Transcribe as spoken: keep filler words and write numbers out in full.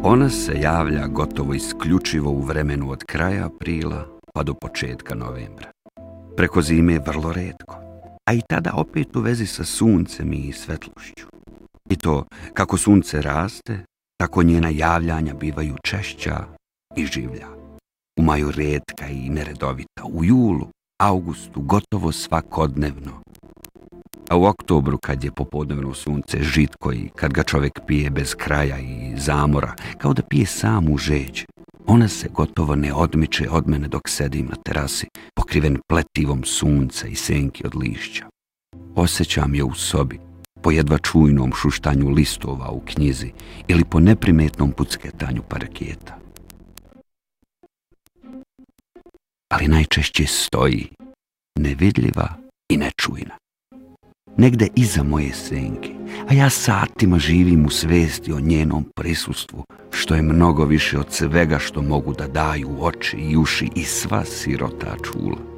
Ona se javlja gotovo isključivo u vremenu od kraja aprila pa do početka novembra. Preko zime vrlo retko, a i tada opet u vezi sa suncem i svetlošću. I to, kako sunce raste, tako njena javljanja bivaju češća i življa. U maju retka i neredovita, u julu, augustu gotovo svakodnevno. A u oktobru, kad je popodnevno sunce žitko i kad ga čovjek pije bez kraja i zamora, kao da pije samu žeđ, ona se gotovo ne odmiče od mene dok sedim na terasi, pokriven pletivom sunca i senki od lišća. Osjećam je u sobi, po jedva čujnom šuštanju listova u knjizi ili po neprimetnom pucketanju paraketa. Ali najčešće stoji, nevidljiva i nečujna. Negde iza moje senke, a ja satima živim u svesti o njenom prisustvu, što je mnogo više od svega što mogu da daju oči i uši i sva sirota čula.